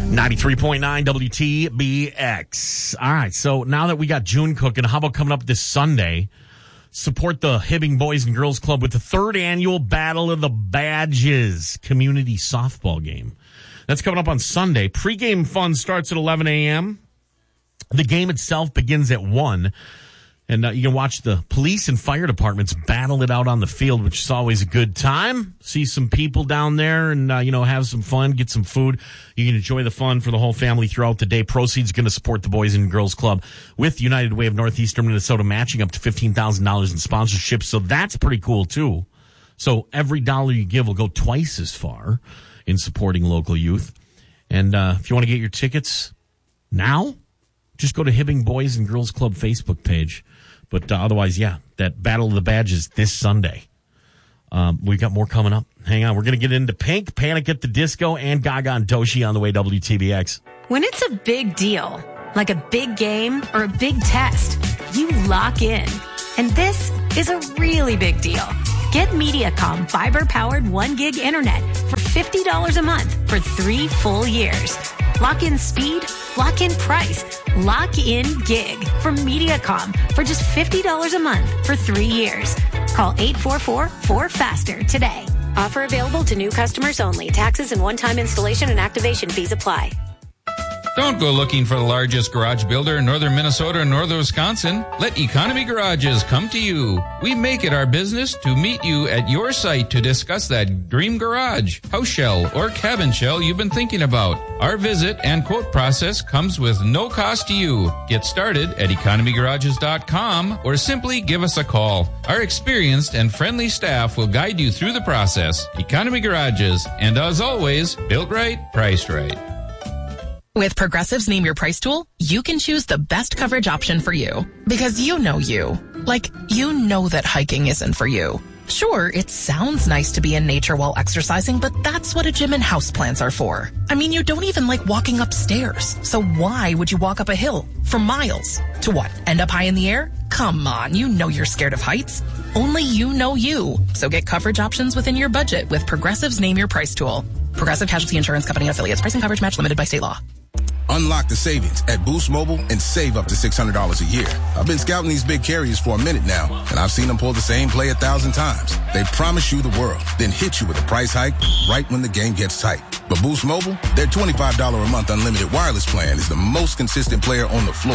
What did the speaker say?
93.9 WTBX. All right, so now that we got June cooking, how about coming up this Sunday? Support the Hibbing Boys and Girls Club with the 3rd annual Battle of the Badges community softball game. That's coming up on Sunday. Pre-game fun starts at 11 a.m. The game itself begins at 1. And you can watch the police and fire departments battle it out on the field, which is always a good time. See some people down there and, have some fun, get some food. You can enjoy the fun for the whole family throughout the day. Proceeds going to support the Boys and Girls Club with United Way of Northeastern Minnesota matching up to $15,000 in sponsorships. So that's pretty cool, too. So every dollar you give will go twice as far in supporting local youth. And if you want to get your tickets now, just go to Hibbing Boys and Girls Club Facebook page. But otherwise, that Battle of the Badges this Sunday. We've got more coming up. Hang on. We're going to get into Pink, Panic at the Disco, and Gaga and Doshi on the way, WTBX. When it's a big deal, like a big game or a big test, you lock in. And this is a really big deal. Get Mediacom fiber-powered 1 gig internet for $50 a month for 3 full years. Lock in speed, lock in price, lock in gig from Mediacom for just $50 a month for 3 years. Call 844-4FASTER today. Offer available to new customers only. Taxes and one-time installation and activation fees apply. Don't go looking for the largest garage builder in northern Minnesota or northern Wisconsin. Let Economy Garages come to you. We make it our business to meet you at your site to discuss that dream garage, house shell, or cabin shell you've been thinking about. Our visit and quote process comes with no cost to you. Get started at economygarages.com or simply give us a call. Our experienced and friendly staff will guide you through the process. Economy Garages, and as always, built right, priced right. With Progressive's Name Your Price tool, you can choose the best coverage option for you. Because you know you. Like, you know that hiking isn't for you. Sure, it sounds nice to be in nature while exercising, but that's what a gym and houseplants are for. I mean, you don't even like walking upstairs. So why would you walk up a hill for miles? To what, end up high in the air? Come on, you know you're scared of heights. Only you know you. So get coverage options within your budget with Progressive's Name Your Price tool. Progressive Casualty Insurance Company affiliates. Pricing coverage match limited by state law. Unlock the savings at Boost Mobile and save up to $600 a year. I've been scouting these big carriers for a minute now, and I've seen them pull the same play 1,000 times. They promise you the world, then hit you with a price hike right when the game gets tight. But Boost Mobile, their $25 a month unlimited wireless plan is the most consistent player on the floor.